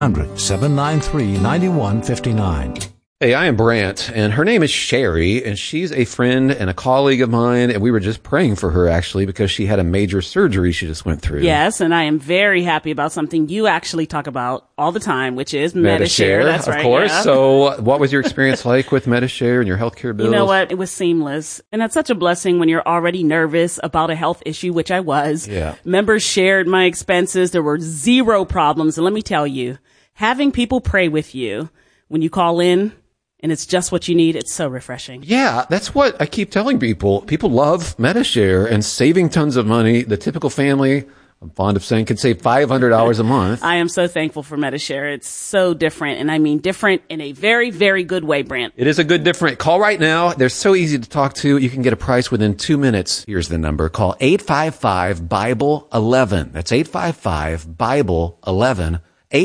1-793-9159. Hey, I am Brant, and her name is Sherry, and she's a friend and a colleague of mine, and we were just praying for her, actually, because she had a major surgery she just went through. Yes, and I am very happy about something you actually talk about all the time, which is Medi-Share. That's right, of course. Yeah. So what was your experience like with Medi-Share and your healthcare bills? You know what? It was seamless. And that's such a blessing when you're already nervous about a health issue, which I was. Yeah. Members shared my expenses. There were zero problems. And let me tell you, having people pray with you when you call in, and it's just what you need, it's so refreshing. Yeah, that's what I keep telling people. People love Medi-Share and saving tons of money. The typical family, I'm fond of saying, can save $500 a month. I am so thankful for Medi-Share. It's so different, and I mean different in a very, very good way, Brant. It is a good different. Call right now. They're so easy to talk to. You can get a price within 2 minutes. Here's the number. Call 855-BIBLE-11. That's 855-BIBLE-11.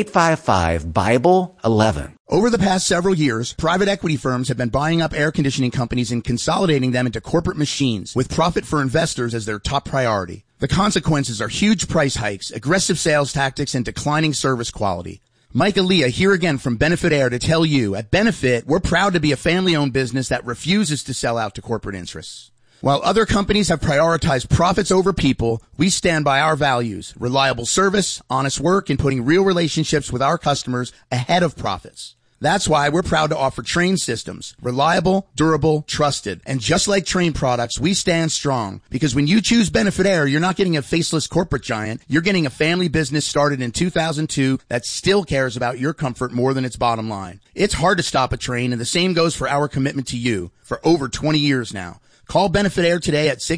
855-BIBLE-11. Over the past several years, private equity firms have been buying up air conditioning companies and consolidating them into corporate machines, with profit for investors as their top priority. The consequences are huge price hikes, aggressive sales tactics, and declining service quality. Mike Aaliyah here again from Benefit Air to tell you, at Benefit, we're proud to be a family-owned business that refuses to sell out to corporate interests. While other companies have prioritized profits over people, we stand by our values: reliable service, honest work, and putting real relationships with our customers ahead of profits. That's why we're proud to offer Trane systems. Reliable, durable, trusted. And just like Trane products, we stand strong. Because when you choose Benefit Air, you're not getting a faceless corporate giant. You're getting a family business started in 2002 that still cares about your comfort more than its bottom line. It's hard to stop a Trane, and the same goes for our commitment to you for over 20 years now. Call Benefit Air today at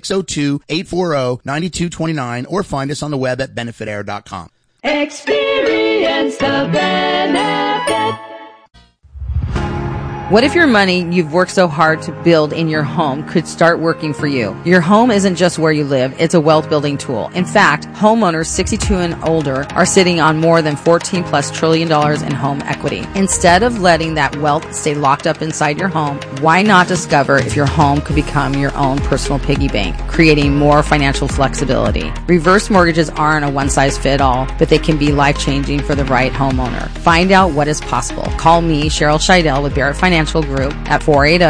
602-840-9229 or find us on the web at benefitair.com. Experience the benefit. What if your money you've worked so hard to build in your home could start working for you? Your home isn't just where you live, it's a wealth building tool. In fact, homeowners 62 and older are sitting on more than $14+ trillion in home equity. Instead of letting that wealth stay locked up inside your home, why not discover if your home could become your own personal piggy bank, creating more financial flexibility? Reverse mortgages aren't a one-size-fits-all, but they can be life-changing for the right homeowner. Find out what is possible. Call me, Cheryl Scheidel with Barrett Financial Group at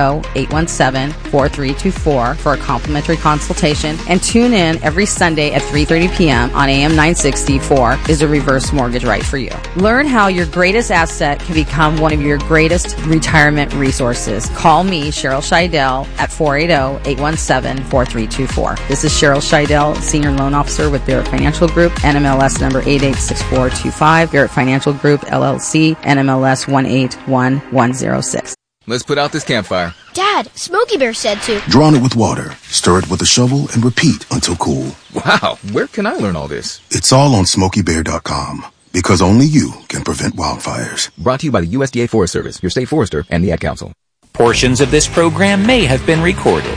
480-817-4324 for a complimentary consultation, and tune in every Sunday at 3:30 p.m. on AM 964 Is a Reverse Mortgage Right for You. Learn how your greatest asset can become one of your greatest retirement resources. Call me, Cheryl Scheidel, at 480-817-4324. This is Cheryl Scheidel, Senior Loan Officer with Barrett Financial Group, NMLS number 886425, Barrett Financial Group, LLC, NMLS 181106. Let's put out this campfire. Dad, Smokey Bear said to drown it with water, stir it with a shovel, and repeat until cool. Wow, where can I learn all this? It's all on SmokeyBear.com, because only you can prevent wildfires. Brought to you by the USDA Forest Service, your state forester, and the Ad Council. Portions of this program may have been recorded.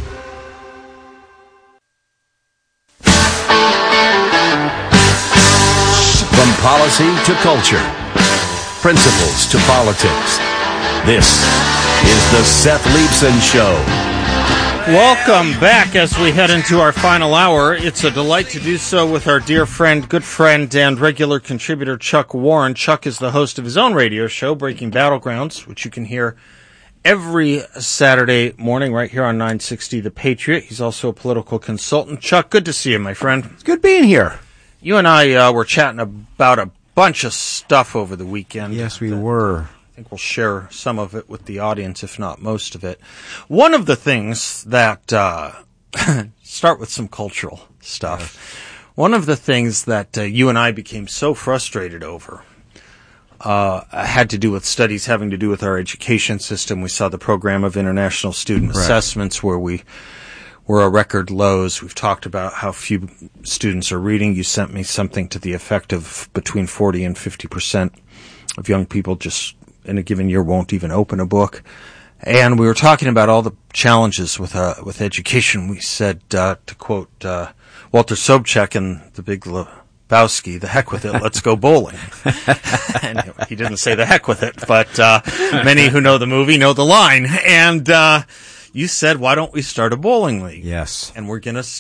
From policy to culture, principles to politics. This is the Seth Leibson Show. Welcome back as we head into our final hour. It's a delight to do so with our dear friend, good friend, and regular contributor, Chuck Warren. Chuck is the host of his own radio show, Breaking Battlegrounds, which you can hear every Saturday morning right here on 960 The Patriot. He's also a political consultant. Chuck, good to see you, my friend. It's good being here. You and I were chatting about a bunch of stuff over the weekend. Yes, we were. I think we'll share some of it with the audience, if not most of it. One of the things that, start with some cultural stuff. Yes. One of the things that you and I became so frustrated over had to do with studies having to do with our education system. We saw the program of international student assessments where we were at record lows. We've talked about how few students are reading. You sent me something to the effect of between 40 and 50% of young people just in a given year won't even open a book. And we were talking about all the challenges with education. We said, to quote Walter Sobchak in The Big Lebowski, the heck with it, let's go bowling. And he didn't say the heck with it, but many who know the movie know the line. And you said, why don't we start a bowling league? Yes. And we're going to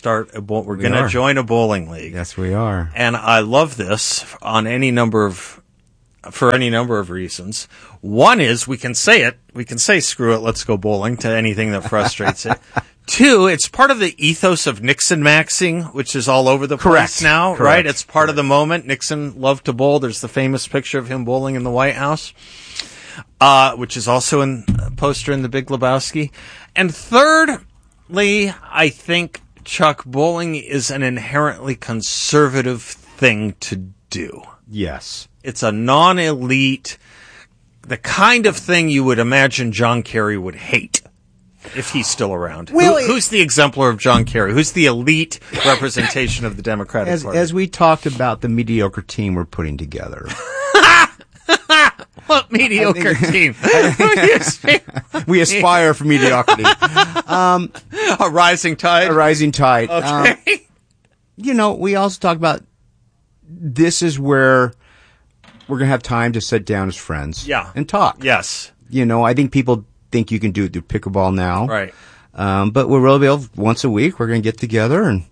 join a bowling league. Yes, we are. And I love this on any number of for any number of reasons. One is we can say it. We can say, screw it, let's go bowling to anything that frustrates it. Two, it's part of the ethos of Nixon maxing, which is all over the place now, right? It's part of the moment. Nixon loved to bowl. There's the famous picture of him bowling in the White House, which is also in a poster in The Big Lebowski. And thirdly, I think, Chuck, bowling is an inherently conservative thing to do. Yes. It's a non-elite, the kind of thing you would imagine John Kerry would hate if he's still around. Well, who's the exemplar of John Kerry? Who's the elite representation of the Democratic Party? As we talked about the mediocre team we're putting together. What mediocre team? We aspire for mediocrity. A rising tide? A rising tide. Okay. We also talked about this is where we're going to have time to sit down as friends and talk. Yes. I think people think you can do it through pickleball now. Right. But we'll really be able, once a week, we're going to get together and,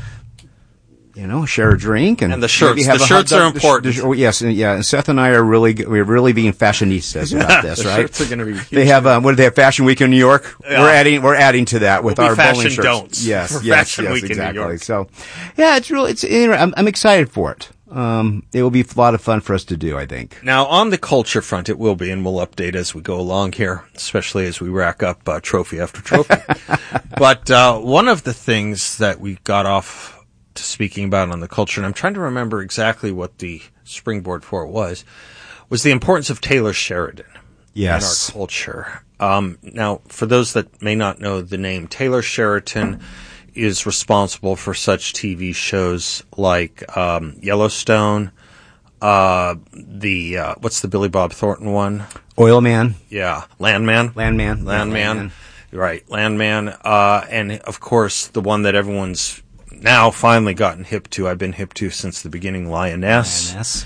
share a drink. And the shirts. The shirts are important. Yes. And Seth and I are we're really being fashionistas about this, the right? Shirts are going to be huge. They have, what do they have, Fashion Week in New York? Yeah. We're adding to that with our bowling shirts. Don'ts. Yes. Fashion Week exactly. in New York. So, yeah, I'm excited for it. It will be a lot of fun for us to do, I think. Now, on the culture front, it will be, and we'll update as we go along here, especially as we rack up trophy after trophy. But one of the things that we got off to speaking about on the culture, and I'm trying to remember exactly what the springboard for it was the importance of Taylor Sheridan in our culture. Now, for those that may not know the name, Taylor Sheridan is responsible for such TV shows like Yellowstone, what's the Billy Bob Thornton one? Oil Man. Yeah, Landman. Landman. Right, Landman. And of course, the one that everyone's now finally gotten hip to. I've been hip to since the beginning, Lioness.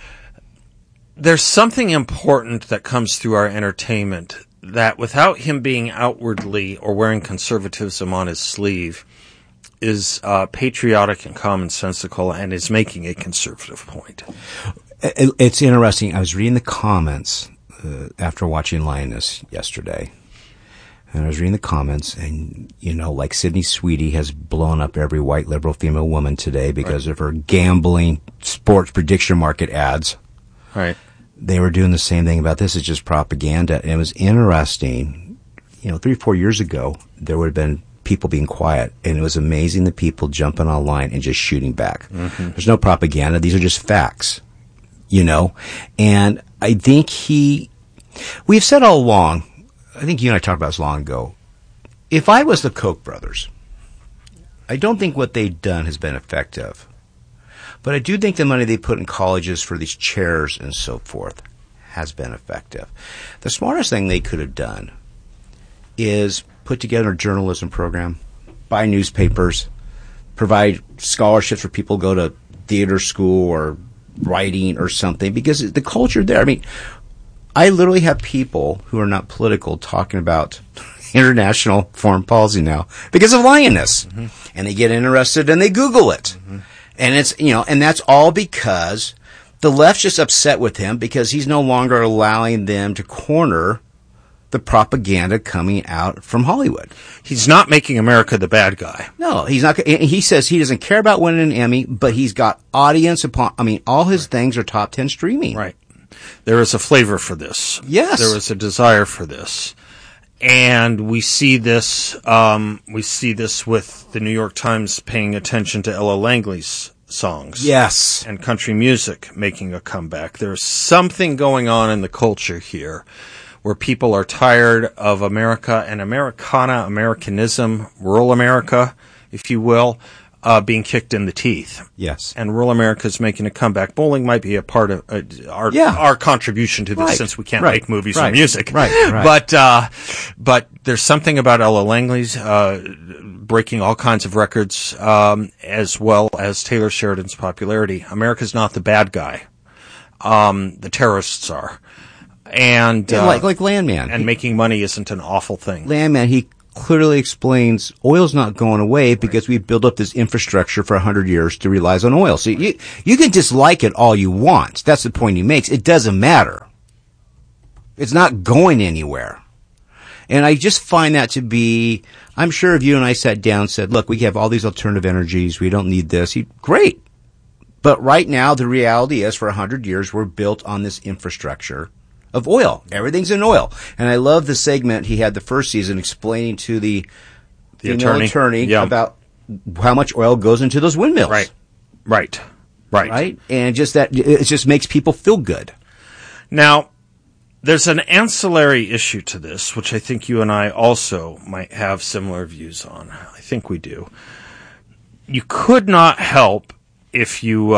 There's something important that comes through our entertainment that without him being outwardly or wearing conservatism on his sleeve is patriotic and commonsensical and is making a conservative point. It's interesting. I was reading the comments after watching Lioness yesterday. And I was reading the comments, and, like Sydney Sweetie has blown up every white liberal female woman today because of her gambling sports prediction market ads. Right. They were doing the same thing about this. It's just propaganda. And it was interesting. 3 or 4 years ago, there would have been people being quiet, and it was amazing the people jumping online and just shooting back. Mm-hmm. There's no propaganda. These are just facts, And I think we've said all along, I think you and I talked about this long ago. If I was the Koch brothers, I don't think what they've done has been effective. But I do think the money they put in colleges for these chairs and so forth has been effective. The smartest thing they could have done is put together a journalism program, buy newspapers, provide scholarships for people to go to theater school or writing or something, because the culture there, I literally have people who are not political talking about international foreign policy now because of Lioness. Mm-hmm. And they get interested and they Google it. Mm-hmm. And it's, and that's all because the left's just upset with him because he's no longer allowing them to corner the propaganda coming out from Hollywood. He's not making America the bad guy. No, he's not. He says he doesn't care about winning an Emmy, but he's got audience all his things are top 10 streaming. Right. There is a flavor for this. Yes. There is a desire for this. And we see this with the New York Times paying attention to Ella Langley's songs. Yes. And country music making a comeback. There's something going on in the culture here where people are tired of America and Americana, Americanism, rural America, if you will, being kicked in the teeth. Yes. And rural America is making a comeback. Bowling might be a part of our contribution to this since we can't make movies or music. Right. But there's something about Ella Langley's breaking all kinds of records, as well as Taylor Sheridan's popularity. America's not the bad guy. The terrorists are. And like Landman. And making money isn't an awful thing. Landman, he clearly explains oil's not going away because we've built up this infrastructure for 100 years to relies on oil. So you can dislike it all you want. That's the point he makes. It doesn't matter. It's not going anywhere. And I just find that to be, I'm sure if you and I sat down and said, look, we have all these alternative energies, we don't need this, great. But right now, the reality is for 100 years, we're built on this infrastructure of oil. Everything's in oil. And I love the segment he had the first season explaining to the attorney about how much oil goes into those windmills. Right. And just that, it just makes people feel good. Now, there's an ancillary issue to this, which I think you and I also might have similar views on. I think we do. You could not help if you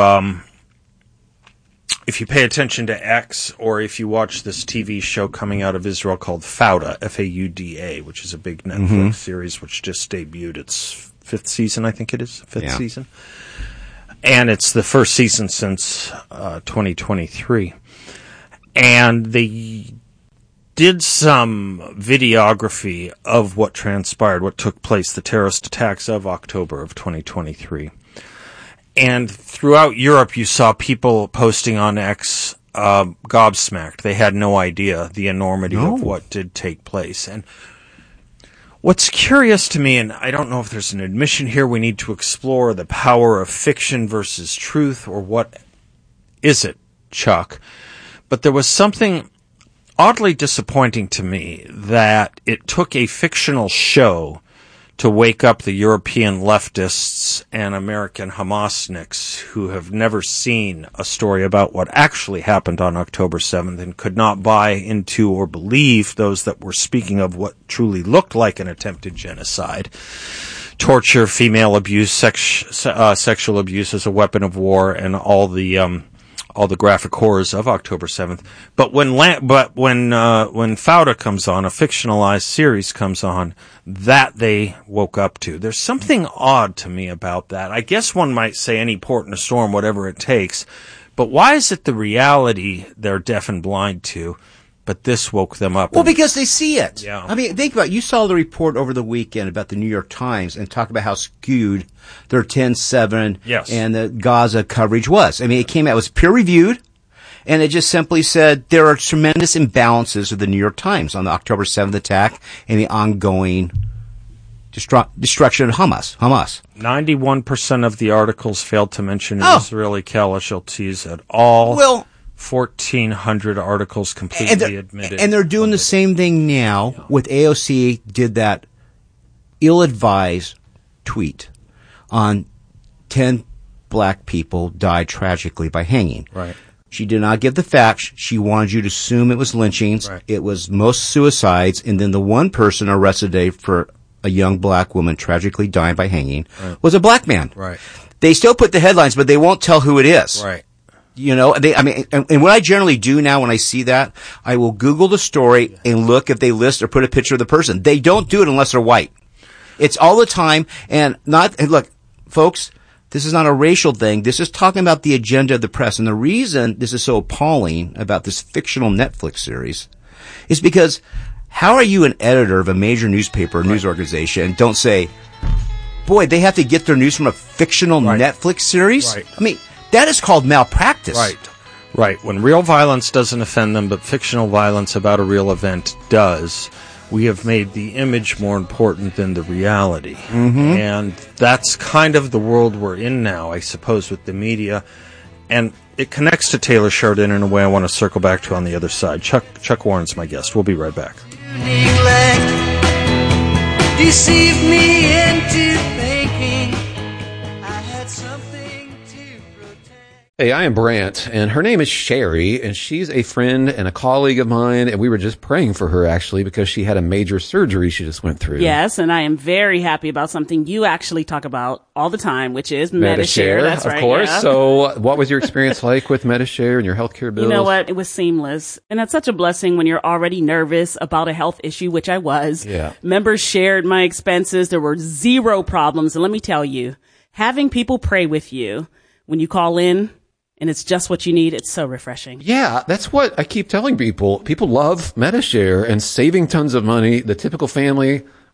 pay attention to X, or if you watch this TV show coming out of Israel called Fauda, F-A-U-D-A, which is a big Netflix series which just debuted its 5th season, I think it is, 5th season. And it's the first season since 2023. And they did some videography of what transpired, what took place, the terrorist attacks of October of 2023. And throughout Europe, you saw people posting on X gobsmacked. They had no idea the enormity of what did take place. And what's curious to me, and I don't know if there's an admission here, we need to explore the power of fiction versus truth, or what is it, Chuck? But there was something oddly disappointing to me that it took a fictional show to wake up the European leftists and American Hamasniks who have never seen a story about what actually happened on October 7th and could not buy into or believe those that were speaking of what truly looked like an attempted genocide. Torture, female abuse, sexual abuse as a weapon of war, and all the graphic horrors of October 7th. But when Fauda comes on, a fictionalized series comes on, that they woke up to. There's something odd to me about that. I guess one might say any port in a storm, whatever it takes. But why is it the reality they're deaf and blind to? But this woke them up. Well, because they see it. Yeah. I mean, think about it. You saw the report over the weekend about the New York Times and talk about how skewed their 10/7 and the Gaza coverage was. I mean, it came out, it was peer-reviewed, and it just simply said there are tremendous imbalances of the New York Times on the October 7th attack and the ongoing destruction of Hamas. 91% of the articles failed to mention Israeli casualties at all. Well, 1,400 articles completely admitted. And they're doing the same thing now with AOC did that ill-advised tweet on 10 black people died tragically by hanging. Right. She did not give the facts. She wanted you to assume it was lynchings. Right. It was most suicides. And then the one person arrested today for a young black woman tragically dying by hanging was a black man. Right. They still put the headlines, but they won't tell who it is. Right. You know, and what I generally do now when I see that, I will Google the story and look if they list or put a picture of the person. They don't do it unless they're white. It's all the time, and look, folks, this is not a racial thing. This is talking about the agenda of the press. And the reason this is so appalling about this fictional Netflix series is because how are you an editor of a major newspaper or news organization and don't say, boy, they have to get their news from a fictional Netflix series? Right. I mean, that is called malpractice. Right. When real violence doesn't offend them, but fictional violence about a real event does, we have made the image more important than the reality. Mm-hmm. And that's kind of the world we're in now, I suppose, with the media. And it connects to Taylor Sheridan in a way I want to circle back to on the other side. Chuck Warren's my guest. We'll be right back. Deceive me into thinking I had something to protect. Hey, I am Brant, and her name is Sherry, and she's a friend and a colleague of mine, and we were just praying for her, actually, because she had a major surgery she just went through. Yes, and I am very happy about something you actually talk about all the time, which is Medi-Share. That's right. Of course. Yeah. So what was your experience like with Medi-Share and your healthcare bills? You know what? It was seamless. And that's such a blessing when you're already nervous about a health issue, which I was. Yeah. Members shared my expenses. There were zero problems. And let me tell you, having people pray with you when you call in, and it's just what you need, it's so refreshing. Yeah, that's what I keep telling people. People love Medi-Share and saving tons of money. The typical family,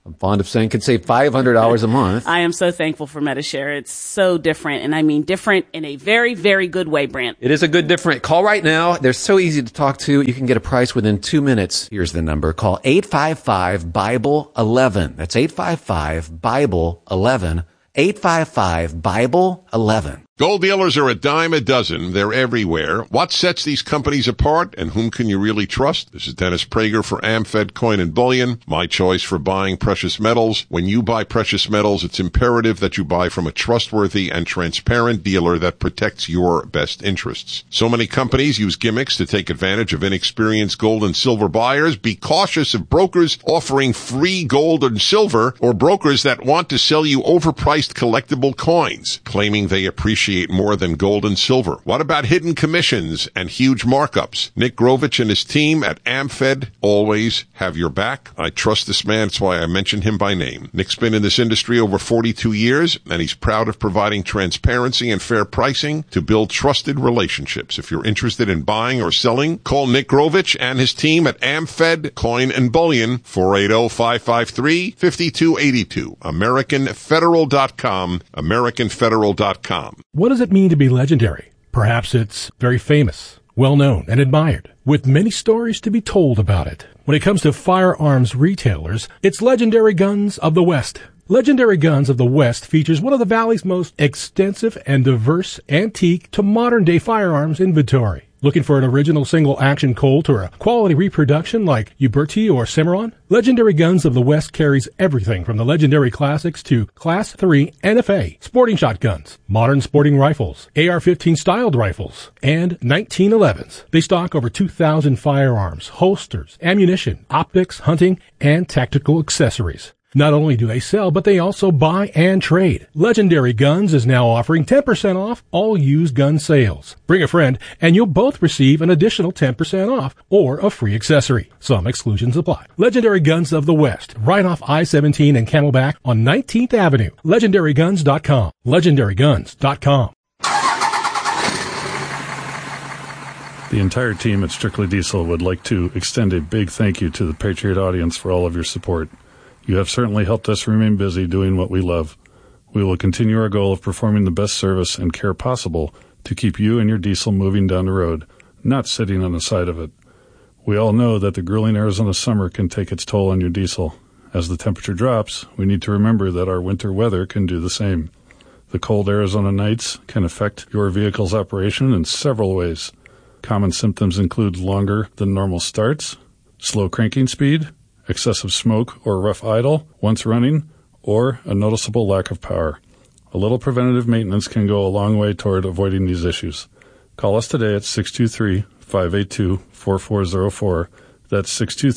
I'm fond of saying, can save $500 a month. I am so thankful for Medi-Share. It's so different, and I mean different in a very, very good way, Brent. It is a good different. Call right now. They're so easy to talk to. You can get a price within 2 minutes. Here's the number. Call 855-BIBLE-11. That's 855-BIBLE-11. 855-BIBLE-11. Gold dealers are a dime a dozen. They're everywhere. What sets these companies apart, and whom can you really trust? This is Dennis Prager for AmFed Coin and Bullion, my choice for buying precious metals. When you buy precious metals, it's imperative that you buy from a trustworthy and transparent dealer that protects your best interests. So many companies use gimmicks to take advantage of inexperienced gold and silver buyers. Be cautious of brokers offering free gold and silver, or brokers that want to sell you overpriced collectible coins, claiming they appreciate more than gold and silver. What about hidden commissions and huge markups? Nick Grovich and his team at AmFed always have your back. I trust this man. That's why I mention him by name. Nick's been in this industry over 42 years, and he's proud of providing transparency and fair pricing to build trusted relationships. If you're interested in buying or selling, call Nick Grovich and his team at AmFed Coin and Bullion, 480-553-5282. AmericanFederal.com, AmericanFederal.com. What does it mean to be legendary? Perhaps it's very famous, well-known, and admired, with many stories to be told about it. When it comes to firearms retailers, it's Legendary Guns of the West. Legendary Guns of the West features one of the Valley's most extensive and diverse antique to modern-day firearms inventory. Looking for an original single-action Colt or a quality reproduction like Uberti or Cimarron? Legendary Guns of the West carries everything from the legendary classics to Class 3 NFA, sporting shotguns, modern sporting rifles, AR-15 styled rifles, and 1911s. They stock over 2,000 firearms, holsters, ammunition, optics, hunting, and tactical accessories. Not only do they sell, but they also buy and trade. Legendary Guns is now offering 10% off all used gun sales. Bring a friend, and you'll both receive an additional 10% off or a free accessory. Some exclusions apply. Legendary Guns of the West, right off I-17 and Camelback on 19th Avenue. LegendaryGuns.com. LegendaryGuns.com. The entire team at Strictly Diesel would like to extend a big thank you to the Patriot audience for all of your support. You have certainly helped us remain busy doing what we love. We will continue our goal of performing the best service and care possible to keep you and your diesel moving down the road, not sitting on the side of it. We all know that the grueling Arizona summer can take its toll on your diesel. As the temperature drops, we need to remember that our winter weather can do the same. The cold Arizona nights can affect your vehicle's operation in several ways. Common symptoms include longer than normal starts, slow cranking speed, excessive smoke or rough idle once running, or a noticeable lack of power. A little preventative maintenance can go a long way toward avoiding these issues. Call us today at 623-582-4404. That's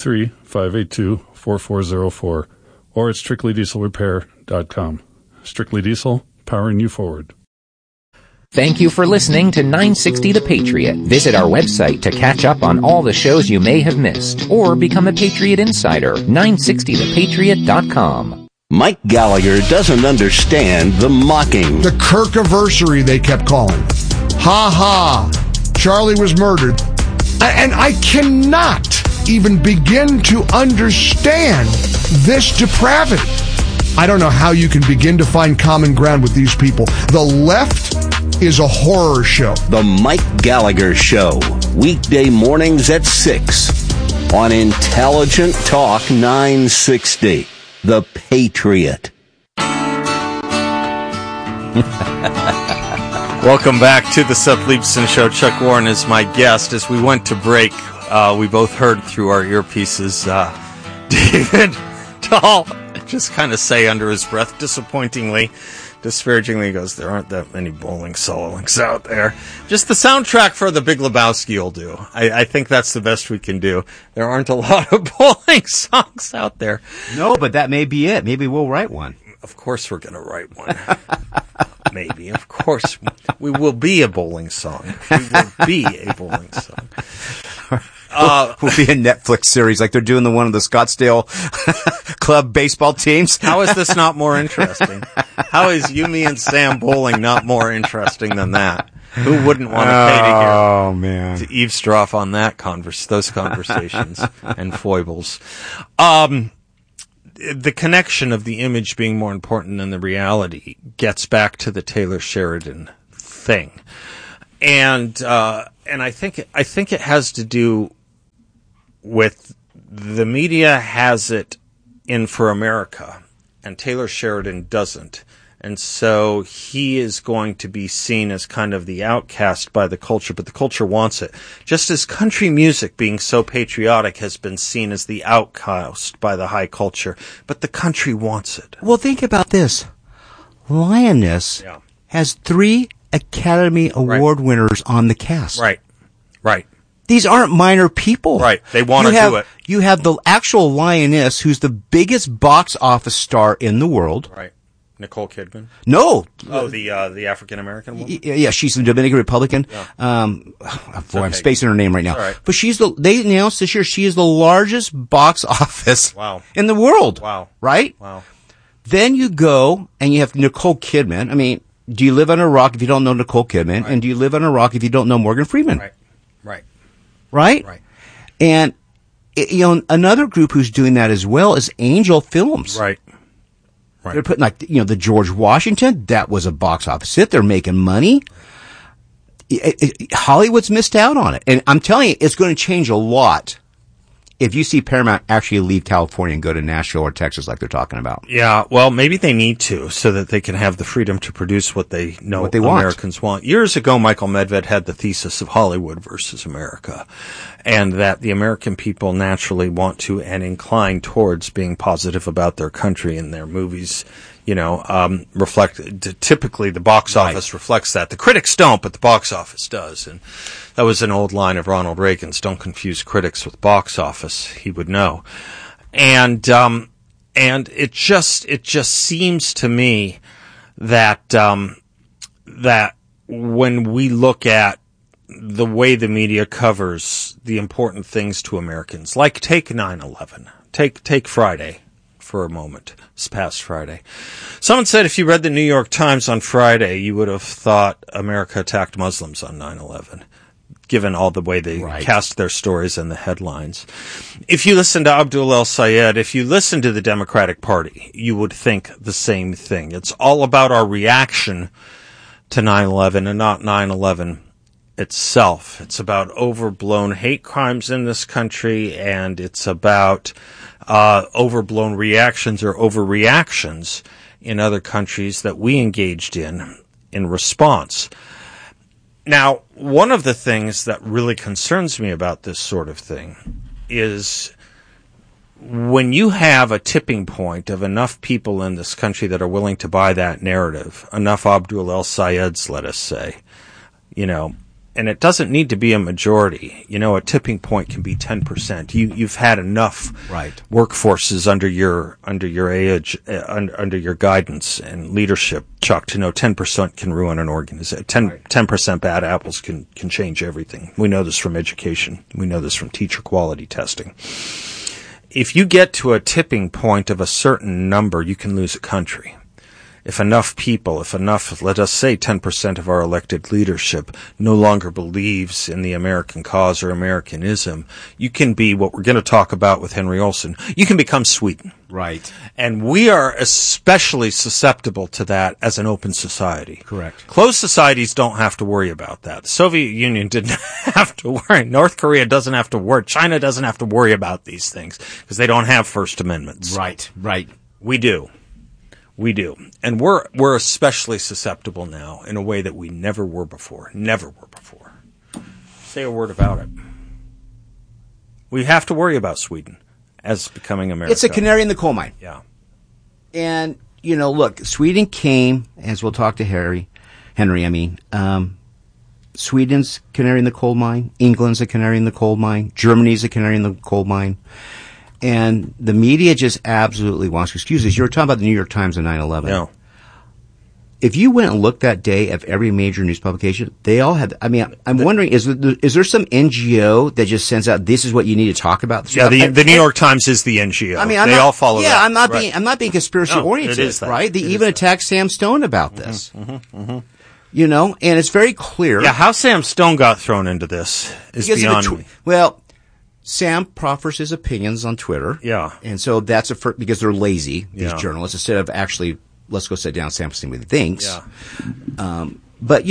623-582-4404. Or at strictlydieselrepair.com. Strictly Diesel, powering you forward. Thank you for listening to 960 The Patriot. Visit our website to catch up on all the shows you may have missed, or become a Patriot Insider, 960thepatriot.com. Mike Gallagher doesn't understand the mocking. The Kirkiversary, they kept calling. Ha ha. Charlie was murdered. And I cannot even begin to understand this depravity. I don't know how you can begin to find common ground with these people. The left is a horror show. The Mike Gallagher Show, weekday mornings at 6 on Intelligent Talk 960, The Patriot. Welcome back to the Seth Leibson Show. Chuck Warren is my guest. As we went to break, we both heard through our earpieces David Dahl just kind of say under his breath, disappointingly, disparagingly, goes, there aren't that many bowling songs out there. Just the soundtrack for The Big Lebowski will do. I think that's the best we can do. There aren't a lot of bowling songs out there. No, but that may be it. Maybe we'll write one. Of course we're going to write one. Maybe. Of course. We will be a bowling song. We will be a bowling song. Will be a Netflix series like they're doing the one of the Scottsdale club baseball teams. How is this not more interesting? How is You, Me, and Sam bowling not more interesting than that? Who wouldn't want to pay to eavesdrop on that those conversations and foibles? the connection of the image being more important than the reality gets back to the Taylor Sheridan thing. And I think it has to do with the media has it in for America, and Taylor Sheridan doesn't. And so he is going to be seen as kind of the outcast by the culture, but the culture wants it. Just as country music, being so patriotic, has been seen as the outcast by the high culture, but the country wants it. Well, think about this. Lioness has 3 Academy Award winners on the cast. Right. These aren't minor people. Right. They want to do it. You have the actual Lioness, who's the biggest box office star in the world. Right. Nicole Kidman? No. Oh, the African-American woman? Yeah, she's the Dominican Republican. Yeah. I'm spacing her name right now. All right. But they announced this year she is the largest box office in the world. Wow. Right? Wow. Then you go and you have Nicole Kidman. I mean, do you live on a rock if you don't know Nicole Kidman? Right. And do you live on a rock if you don't know Morgan Freeman? Right? And, another group who's doing that as well is Angel Films. Right. They're putting the George Washington, that was a box office hit. They're making money. Hollywood's missed out on it. And I'm telling you, it's going to change a lot if you see Paramount actually leave California and go to Nashville or Texas like they're talking about. Yeah, well, maybe they need to so that they can have the freedom to produce what they know Americans want. Years ago, Michael Medved had the thesis of Hollywood versus America, and that the American people naturally want to and incline towards being positive about their country, and their movies, reflect, typically the box office reflects that. The critics don't, but the box office does. And that was an old line of Ronald Reagan's, don't confuse critics with box office. He would know. And it just seems to me that, that when we look at the way the media covers the important things to Americans, like take 9/11, take Friday for a moment, this past Friday. Someone said if you read the New York Times on Friday, you would have thought America attacked Muslims on 9/11, given all the way they cast their stories and the headlines. If you listen to Abdul El-Sayed, if you listen to the Democratic Party, you would think the same thing. It's all about our reaction to 9/11 and not 9/11 itself. It's about overblown hate crimes in this country, and it's about overblown reactions or overreactions in other countries that we engaged in response. Now, one of the things that really concerns me about this sort of thing is when you have a tipping point of enough people in this country that are willing to buy that narrative, enough Abdul El-Sayeds, let us say, and it doesn't need to be a majority. A tipping point can be 10%. You've had enough workforces under your age, under your guidance and leadership, Chuck, to know 10% can ruin an organization. 10% bad apples can change everything. We know this from education. We know this from teacher quality testing. If you get to a tipping point of a certain number, you can lose a country. If enough people, let us say 10% of our elected leadership no longer believes in the American cause or Americanism, you can be what we're going to talk about with Henry Olsen. You can become Sweden. Right. And we are especially susceptible to that as an open society. Correct. Closed societies don't have to worry about that. The Soviet Union didn't have to worry. North Korea doesn't have to worry. China doesn't have to worry about these things because they don't have First Amendments. Right. We do. And we're especially susceptible now in a way that we never were before. Say a word about it. We have to worry about Sweden as becoming America. It's a canary in the coal mine. Yeah. And, look, Sweden came, as we'll talk to Henry, Sweden's canary in the coal mine. England's a canary in the coal mine. Germany's a canary in the coal mine. And the media just absolutely wants excuses. You were talking about the New York Times and 9/11. No. If you went and looked that day of every major news publication, they all had. I'm wondering, is there some NGO that just sends out, this is what you need to talk about? Yeah, the New York Times is the NGO. They all follow that. Yeah, I'm not being conspiracy oriented, right? They even attacked Sam Stone about this. And it's very clear. Yeah, how Sam Stone got thrown into this is beyond me. Well, Sam proffers his opinions on Twitter. Yeah. And so that's because they're lazy, these Yeah. journalists, instead of actually, let's go sit down and Sam see what he thinks. Yeah. But,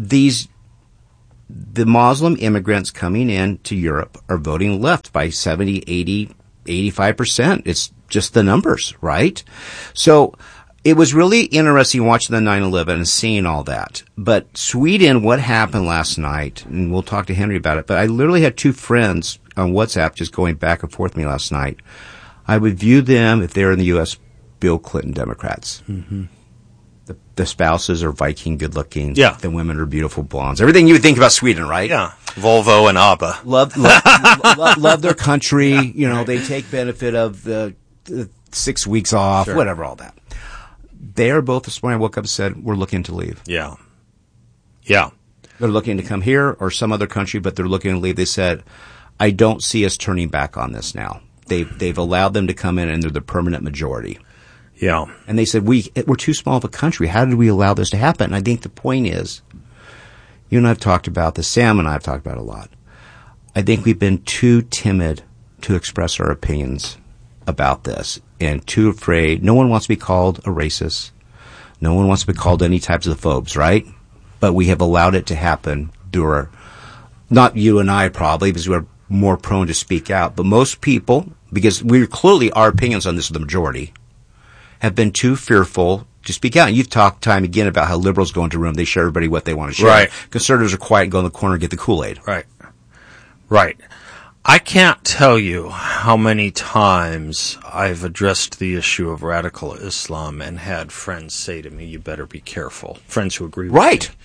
the Muslim immigrants coming in to Europe are voting left by 70, 80, 85%. It's just the numbers, right? So it was really interesting watching the 9/11 and seeing all that. But Sweden, what happened last night, and we'll talk to Henry about it, but I literally had two friends on WhatsApp just going back and forth with me last night. I would view them, if they're in the U.S., Bill Clinton Democrats. Mm-hmm. The spouses are Viking good looking. Yeah. The women are beautiful blondes. Everything you would think about Sweden, right? Yeah. Volvo and ABBA. Love their country. They take benefit of the 6 weeks off, Sure. whatever, all that. They are both, this morning I woke up and said, we're looking to leave. Yeah. Yeah. They're looking to come here or some other country, but they're looking to leave. They said, I don't see us turning back on this now. They've allowed them to come in and they're the permanent majority. Yeah. And they said, we're too small of a country. How did we allow this to happen? And I think the point is, you and I have talked about this, Sam and I have talked about it a lot. I think we've been too timid to express our opinions about this and too afraid. No one wants to be called a racist. No one wants to be called any types of phobes, right? But we have allowed it to happen through not you and I probably, because we're more prone to speak out, but most people, because our opinions on this are the majority, have been too fearful to speak out. And you've talked time again about how liberals go into a room, they share everybody what they want to share. Right. Conservatives are quiet and go in the corner and get the Kool-Aid. Right. Right. I can't tell you how many times I've addressed the issue of radical Islam and had friends say to me, you better be careful. Friends who agree with right. me.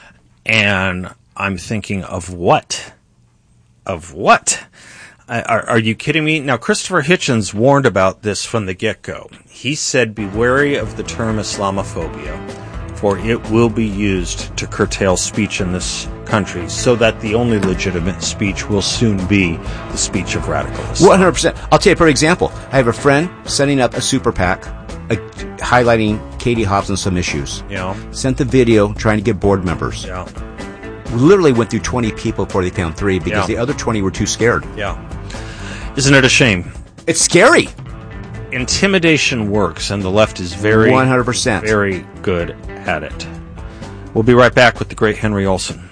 And I'm thinking, of what? Of what? Are you kidding me? Now, Christopher Hitchens warned about this from the get-go. He said, be wary of the term Islamophobia, for it will be used to curtail speech in this country so that the only legitimate speech will soon be the speech of radical Islam. 100%. I'll tell you a perfect example. I have a friend setting up a super PAC, highlighting Katie Hobbs on some issues. Yeah. Sent the video trying to get board members. Yeah. We literally went through 20 people before they found 3 because the other 20 were too scared. Yeah. Isn't it a shame? It's scary. Intimidation works, and the left is very 100%. very good at it. We'll be right back with the great Henry Olsen.